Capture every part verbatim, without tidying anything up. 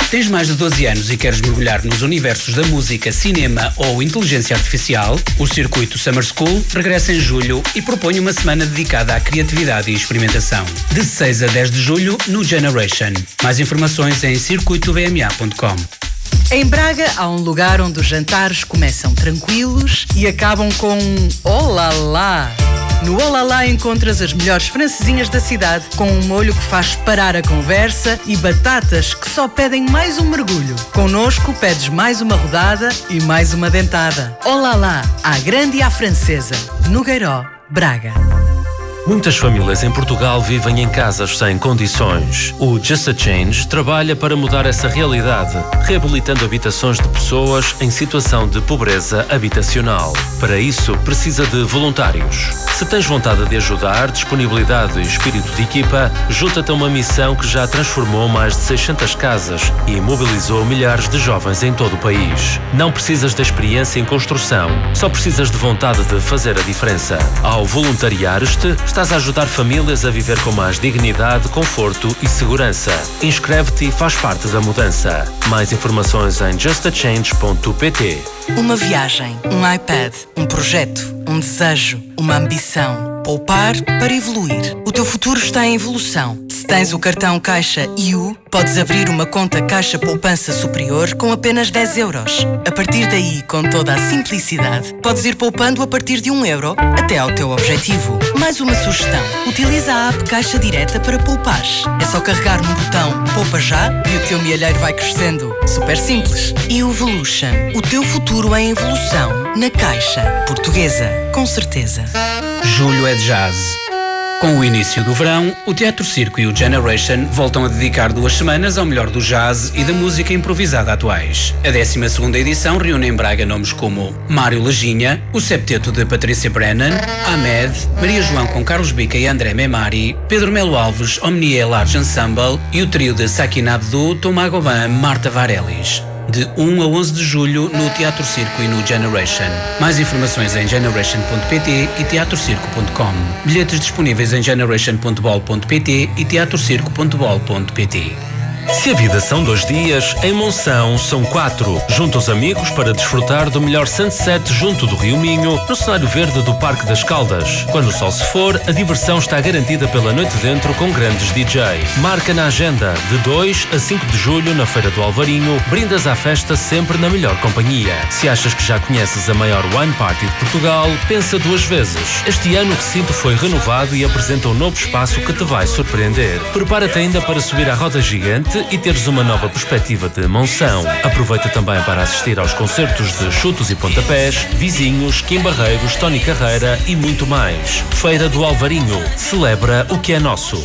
Tens mais de doze anos e queres mergulhar nos universos da música, cinema ou inteligência artificial? O Circuito Summer School regressa em julho e propõe uma semana dedicada à criatividade e experimentação. De seis a dez de julho, no Generation. Mais informações em circuito b m a ponto com. Em Braga há um lugar onde os jantares começam tranquilos e acabam com um olá-lá. No Olá encontras as melhores francesinhas da cidade com um molho que faz parar a conversa e batatas que só pedem mais um mergulho. Connosco pedes mais uma rodada e mais uma dentada. Olá, à grande e à francesa. Nogueiró, Braga. Muitas famílias em Portugal vivem em casas sem condições. O Just a Change trabalha para mudar essa realidade, reabilitando habitações de pessoas em situação de pobreza habitacional. Para isso, precisa de voluntários. Se tens vontade de ajudar, disponibilidade e espírito de equipa, junta-te a uma missão que já transformou mais de seiscentas casas e mobilizou milhares de jovens em todo o país. Não precisas de experiência em construção, só precisas de vontade de fazer a diferença. Ao voluntariares-te, estás a ajudar famílias a viver com mais dignidade, conforto e segurança. Inscreve-te e faz parte da mudança. Mais informações em just a change ponto p t. Uma viagem, um iPad, um projeto, um desejo, uma ambição. Poupar para evoluir. O teu futuro está em evolução. Se tens o cartão Caixa I U, podes abrir uma conta Caixa Poupança Superior com apenas dez euros. A partir daí, com toda a simplicidade, podes ir poupando a partir de um euro até ao teu objetivo. Mais uma sugestão. Utiliza a app Caixa Direta para poupar. É só carregar no botão Poupa Já e o teu milheiro vai crescendo. Super simples. Evolution. O teu futuro em evolução. Na Caixa. Portuguesa. Com certeza. Julho é de jazz. Com o início do verão, o Teatro Circo e o Generation voltam a dedicar duas semanas ao melhor do jazz e da música improvisada atuais. A décima segunda edição reúne em Braga nomes como Mário Laginha, o septeto de Patrícia Brennan, Ahmed, Maria João com Carlos Bica e André Memari, Pedro Melo Alves, Omnia Large Ensemble e o trio de Sakina Abdu, Tomás Goban, Marta Varelis. De um a onze de julho no Teatro Circo e no Generation. Mais informações em generation ponto p t e teatro circo ponto com. Bilhetes disponíveis em generation ponto bol ponto p t e teatro circo ponto bol ponto p t. Se a vida são dois dias, em Monção são quatro. Junta os amigos para desfrutar do melhor sunset junto do Rio Minho, no cenário verde do Parque das Caldas. Quando o sol se for, a diversão está garantida pela noite dentro com grandes D J. Marca na agenda, de dois a cinco de julho na Feira do Alvarinho, brindas à festa sempre na melhor companhia. Se achas que já conheces a maior wine party de Portugal, pensa duas vezes. Este ano o recinto foi renovado e apresenta um novo espaço que te vai surpreender. Prepara-te ainda para subir à roda gigante e teres uma nova perspectiva de Monção. Aproveita também para assistir aos concertos de chutos e pontapés, Vizinhos, Kim Barreiros, Tony Carreira e muito mais. Feira do Alvarinho. Celebra o que é nosso.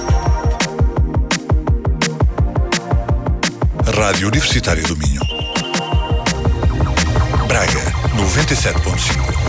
Rádio Universitária do Minho. Braga, noventa e sete ponto cinco.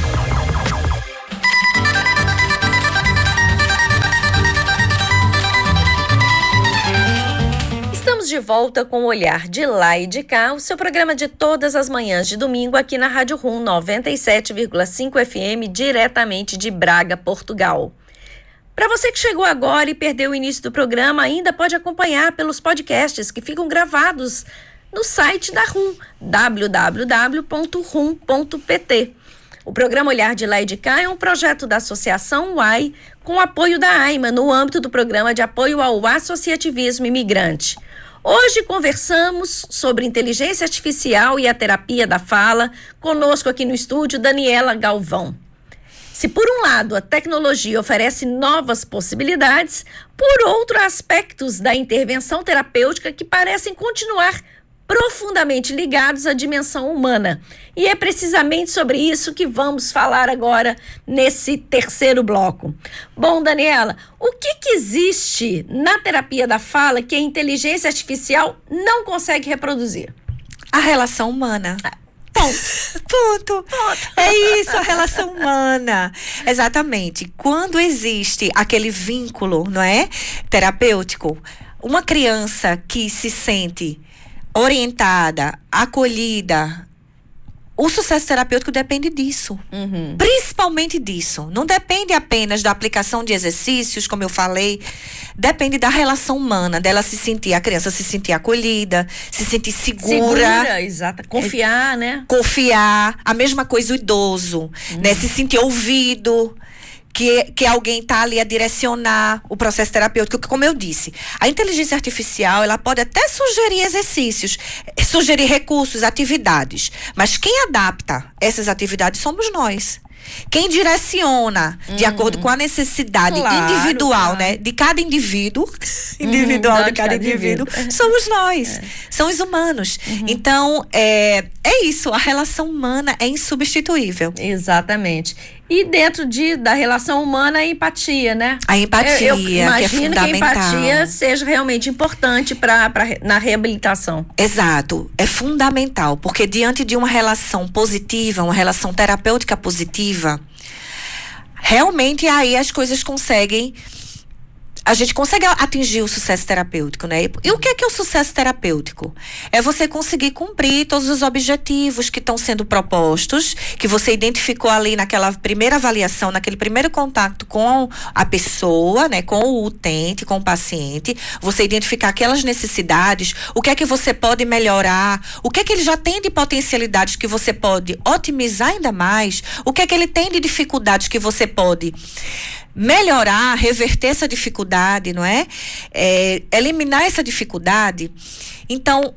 De volta com o Olhar de Lá e de Cá, o seu programa de todas as manhãs de domingo aqui na Rádio Rum noventa e sete vírgula cinco F M, diretamente de Braga, Portugal. Para você que chegou agora e perdeu o início do programa, ainda pode acompanhar pelos podcasts que ficam gravados no site da Rum, w w w ponto rum ponto p t. O programa Olhar de Lá e de Cá é um projeto da Associação U A I com apoio da AIMA no âmbito do Programa de Apoio ao Associativismo Imigrante. Hoje conversamos sobre inteligência artificial e a terapia da fala. Conosco aqui no estúdio, Daniela Galvão. Se por um lado a tecnologia oferece novas possibilidades, por outro há aspectos da intervenção terapêutica que parecem continuar profundamente ligados à dimensão humana. E é precisamente sobre isso que vamos falar agora nesse terceiro bloco. Bom, Daniela, o que, que existe na terapia da fala que a inteligência artificial não consegue reproduzir? A relação humana. Ah, ponto. Ponto. Ponto. É isso, a relação humana. Exatamente. Quando existe aquele vínculo, não é? Terapêutico, uma criança que se sente orientada, acolhida, o sucesso terapêutico depende disso. Uhum. Principalmente disso. Não depende apenas da aplicação de exercícios, como eu falei. Depende da relação humana, dela se sentir, a criança se sentir acolhida, se sentir segura. Segura, exato. Confiar, é, né? Confiar. A mesma coisa o idoso, uhum. né? Se sentir ouvido. Que, que alguém está ali a direcionar o processo terapêutico, como eu disse. A inteligência artificial, ela pode até sugerir exercícios, sugerir recursos, atividades, mas quem adapta essas atividades somos nós. Quem direciona uhum. de acordo com a necessidade claro, individual, claro. né? De cada indivíduo, uhum, individual de, de cada, cada indivíduo, indivíduo, somos nós, é. são os humanos. Uhum. Então, é, é isso, a relação humana é insubstituível. Exatamente. E dentro de, da relação humana, a empatia, né? A empatia, eu, eu imagino que é fundamental. Que a empatia seja realmente importante pra, pra, na reabilitação. Exato, é fundamental, porque diante de uma relação positiva, uma relação terapêutica positiva, realmente aí as coisas conseguem, a gente consegue atingir o sucesso terapêutico, né? E o que é que é o sucesso terapêutico? É você conseguir cumprir todos os objetivos que estão sendo propostos, que você identificou ali naquela primeira avaliação, naquele primeiro contato com a pessoa, né? Com o utente, com o paciente. Você identificar aquelas necessidades, o que é que você pode melhorar, o que é que ele já tem de potencialidades que você pode otimizar ainda mais, o que é que ele tem de dificuldades que você pode melhorar, reverter essa dificuldade, não é? é? Eliminar essa dificuldade. Então,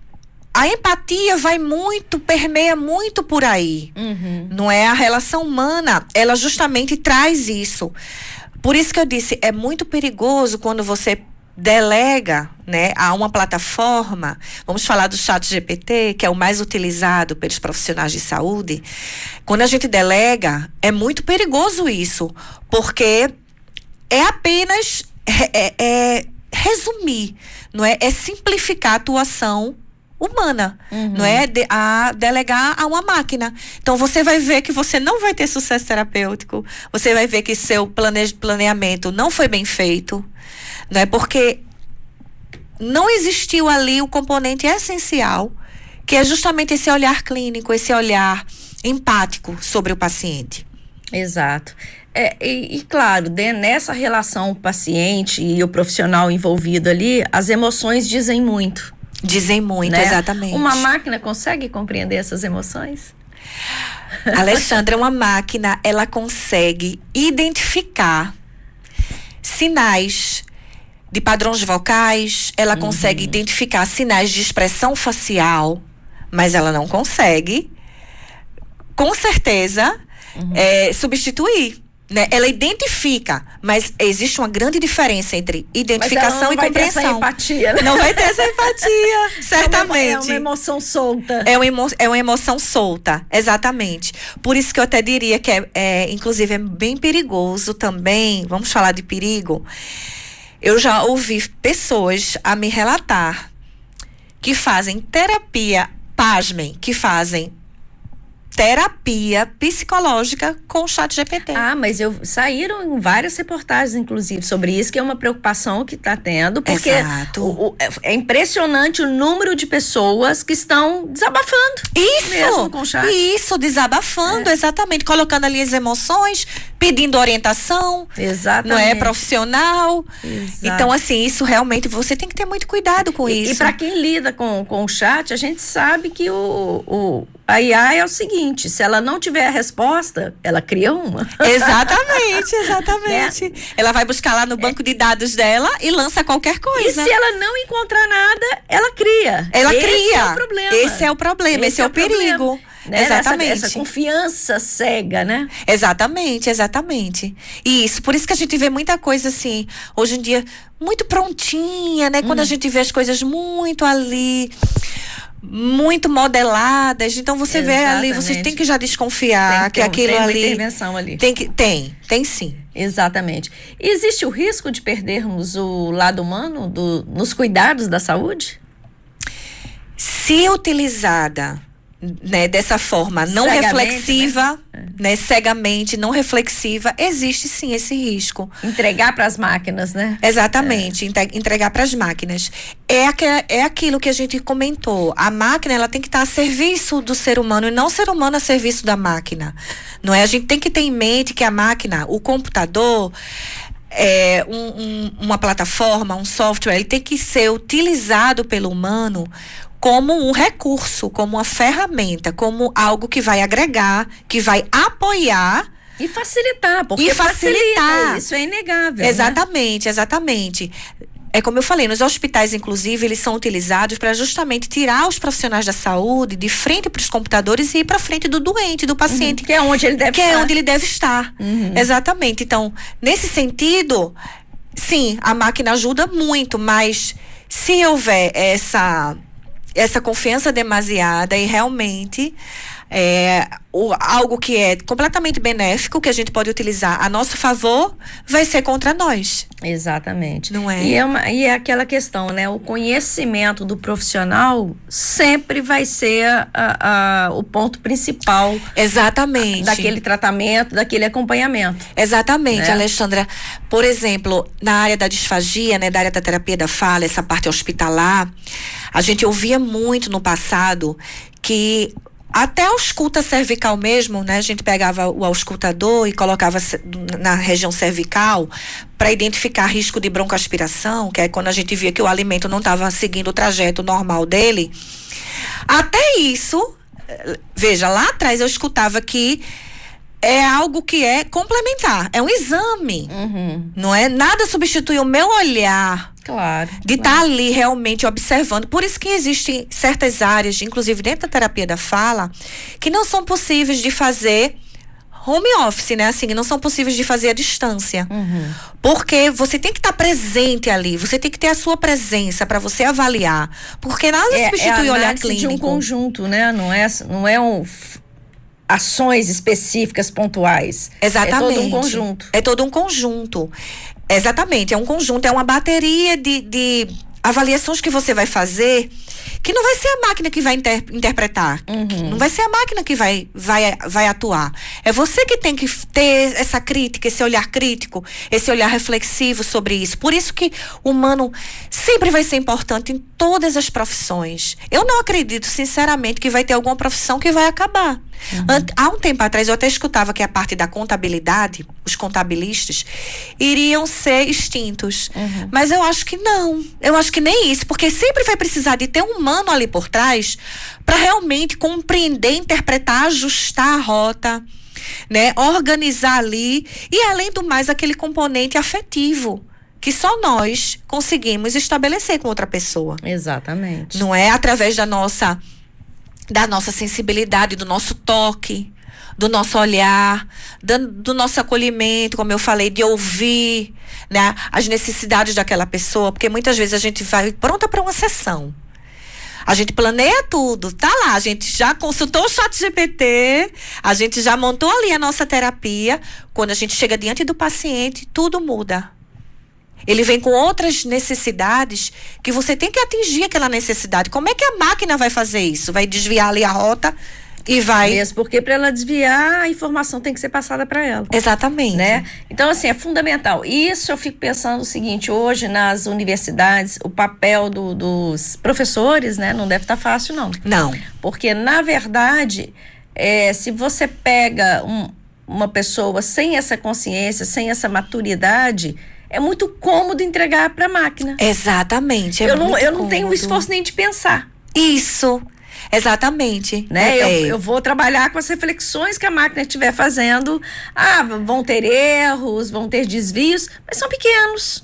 a empatia vai muito, permeia muito por aí, uhum. não é? A relação humana, ela justamente traz isso. Por isso que eu disse, é muito perigoso quando você delega, né, a uma plataforma, vamos falar do chat G P T, que é o mais utilizado pelos profissionais de saúde. Quando a gente delega, é muito perigoso isso, porque é apenas é, é, resumir, não é? É simplificar a atuação humana, uhum. não é? De, a delegar a uma máquina. Então você vai ver que você não vai ter sucesso terapêutico, você vai ver que seu plane, planeamento não foi bem feito, não é? Porque não existiu ali o componente essencial, que é justamente esse olhar clínico, esse olhar empático sobre o paciente. Exato. É, e, e claro, de, nessa relação paciente e o profissional envolvido ali, as emoções dizem muito. Dizem muito, né? Exatamente. Uma máquina consegue compreender essas emoções? Alexandra, uma máquina, ela consegue identificar sinais de padrões vocais, ela uhum. consegue identificar sinais de expressão facial, mas ela não consegue, com certeza, uhum. é, substituir. Né? Ela identifica, mas existe uma grande diferença entre identificação e compreensão. Não vai ter essa empatia, né? Não vai ter essa empatia, certamente. É uma, é uma emoção solta. É uma, emo, é uma emoção solta, exatamente. Por isso que eu até diria que, é, é, inclusive, é bem perigoso também, vamos falar de perigo. Eu já ouvi pessoas a me relatar que fazem terapia, pasmem, que fazem terapia psicológica com o chat G P T. Ah, mas eu saíram em várias reportagens, inclusive, sobre isso, que é uma preocupação que está tendo, porque Exato. O, o, é impressionante o número de pessoas que estão desabafando. Isso! Mesmo com o chat. Isso, desabafando, é. exatamente, colocando ali as emoções, pedindo orientação, exatamente. Não é profissional. Exato. Então, assim, isso realmente, você tem que ter muito cuidado com e, isso. E para quem lida com, com o chat, a gente sabe que o, o a I A é o seguinte, se ela não tiver a resposta, ela cria uma. Exatamente, exatamente. É. Ela vai buscar lá no banco é. de dados dela e lança qualquer coisa. E se ela não encontrar nada, ela cria. Ela Esse cria. Esse é o problema. Esse é o problema, esse, esse é, é o perigo. Problema. Né? Exatamente. Essa, essa confiança cega, né? Exatamente, exatamente. E isso, por isso que a gente vê muita coisa assim, hoje em dia, muito prontinha, né? Hum. Quando a gente vê as coisas muito ali, muito modeladas, então você Exatamente. vê ali, você tem que já desconfiar tem que, que aquilo tem ali uma intervenção ali. Tem que tem, tem sim. Exatamente. E existe o risco de perdermos o lado humano do, nos cuidados da saúde? Se utilizada né, dessa forma não Cegamente, reflexiva, né? né, cegamente, não reflexiva, existe sim esse risco. Entregar para as máquinas, né? Exatamente, é. entregar para as máquinas. É, aqu é aquilo que a gente comentou. A máquina, ela tem que estar a serviço do ser humano e não o ser humano a serviço da máquina. Não é? A gente tem que ter em mente que a máquina, o computador, é um, um, uma plataforma, um software, ele tem que ser utilizado pelo humano como um recurso, como uma ferramenta, como algo que vai agregar, que vai apoiar e facilitar, porque e facilitar. Facilita, isso é inegável. Exatamente, né? exatamente. É como eu falei, nos hospitais, inclusive, eles são utilizados para justamente tirar os profissionais da saúde de frente para os computadores e ir para frente do doente, do paciente. Uhum, que é onde ele deve que estar. Que é onde ele deve estar. Uhum. Exatamente. Então, nesse sentido, sim, a máquina ajuda muito, mas se houver essa... essa confiança demasiada e realmente é, o, algo que é completamente benéfico, que a gente pode utilizar a nosso favor, vai ser contra nós. Exatamente. Não é? E é, uma, e é aquela questão, né? O conhecimento do profissional sempre vai ser a, a, o ponto principal. Exatamente. Daquele tratamento, daquele acompanhamento. Exatamente, né? Alexandra. Por exemplo, na área da disfagia, né, da área da terapia da fala, essa parte hospitalar, a gente ouvia muito no passado que até a ausculta cervical mesmo, né? A gente pegava o auscultador e colocava na região cervical para identificar risco de broncoaspiração, que é quando a gente via que o alimento não estava seguindo o trajeto normal dele. Até isso, veja, lá atrás eu escutava que é algo que é complementar, é um exame, uhum. não é? Nada substitui o meu olhar. Claro. De estar claro. tá ali realmente observando. Por isso que existem certas áreas, inclusive dentro da terapia da fala, que não são possíveis de fazer home office, né? Assim, não são possíveis de fazer à distância. Uhum. Porque você tem que estar tá presente ali, você tem que ter a sua presença para você avaliar. Porque nada é, substitui é o olhar clínico. De um conjunto, né? Não é, não é um... ações específicas, pontuais. Exatamente. É todo um conjunto. É todo um conjunto. Exatamente, é um conjunto, é uma bateria de, de avaliações que você vai fazer, que não vai ser a máquina que vai inter, interpretar, uhum. não vai ser a máquina que vai, vai, vai atuar. É você que tem que ter essa crítica, esse olhar crítico, esse olhar reflexivo sobre isso. Por isso que o humano sempre vai ser importante em todas as profissões. Eu não acredito, sinceramente, que vai ter alguma profissão que vai acabar. Uhum. Há um tempo atrás eu até escutava que a parte da contabilidade, os contabilistas iriam ser extintos, uhum. mas eu acho que não, eu acho que nem isso, porque sempre vai precisar de ter um humano ali por trás para realmente compreender, interpretar, ajustar a rota, né, organizar ali, e além do mais aquele componente afetivo que só nós conseguimos estabelecer com outra pessoa. Exatamente. Não é através da nossa da nossa sensibilidade, do nosso toque, do nosso olhar, do, do nosso acolhimento, como eu falei, de ouvir, né, as necessidades daquela pessoa, porque muitas vezes a gente vai pronta para uma sessão. A gente planeia tudo, tá lá, a gente já consultou o chat G P T, a gente já montou ali a nossa terapia. Quando a gente chega diante do paciente, tudo muda. Ele vem com outras necessidades que você tem que atingir aquela necessidade. Como é que a máquina vai fazer isso? Vai desviar ali a rota e vai... Mesmo porque para ela desviar, a informação tem que ser passada para ela. Exatamente. Né? Então, assim, é fundamental. Isso eu fico pensando o seguinte, hoje nas universidades, o papel do, dos professores, né, não deve estar tá fácil, não. Não. Porque, na verdade, é, se você pega um, uma pessoa sem essa consciência, sem essa maturidade... é muito cômodo entregar para a máquina. Exatamente. É eu não, muito eu não cômodo. tenho esforço nem de pensar. Isso. Exatamente. Né? É, eu, é. eu vou trabalhar com as reflexões que a máquina estiver fazendo. Ah, vão ter erros, vão ter desvios, mas são pequenos.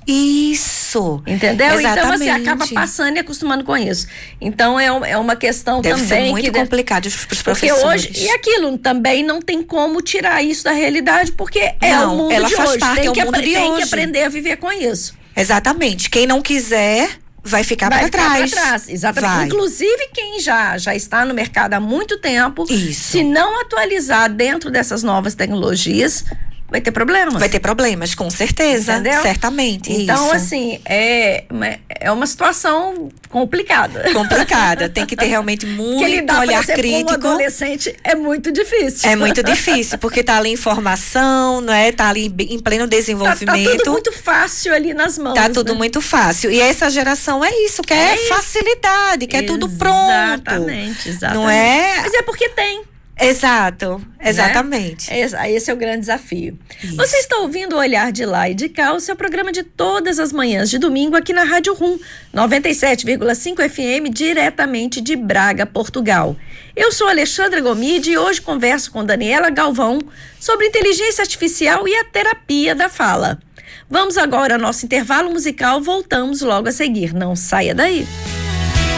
Isso. Entendeu? Exatamente. Então, assim, acaba passando e acostumando com isso. Então, é, é uma questão Deve também... ser muito que complicado para os porque professores. Hoje, e aquilo, também não tem como tirar isso da realidade, porque é não, o mundo ela de faz hoje. Parte, tem é o que, mundo de tem hoje. que aprender a viver com isso. Exatamente. Quem não quiser... vai ficar para trás. Pra trás. Exatamente. Vai. Inclusive quem já, já está no mercado há muito tempo, Isso. se não atualizar dentro dessas novas tecnologias, vai ter problemas. Vai ter problemas, com certeza. Entendeu? Certamente. Então, isso. assim, é, é uma situação complicada. Complicada. Tem que ter realmente muito lidar, olhar por exemplo, crítico. Com um adolescente é muito difícil. É muito difícil, porque tá ali em formação, não é? Tá ali em pleno desenvolvimento. Tá, tá tudo muito fácil ali nas mãos. Tá tudo né? muito fácil. E essa geração é isso, quer é facilidade, quer tudo pronto. Exatamente, exatamente. Não é? Mas é porque tem. Exato, exatamente. Né? Esse é o grande desafio. Isso. Você está ouvindo o Olhar de Lá e de Cá, o seu programa de todas as manhãs de domingo aqui na Rádio Rum, noventa e sete vírgula cinco F M, diretamente de Braga, Portugal. Eu sou Alexandra Gomide e hoje converso com Daniela Galvão sobre inteligência artificial e a terapia da fala. Vamos agora ao nosso intervalo musical, voltamos logo a seguir. Não saia daí.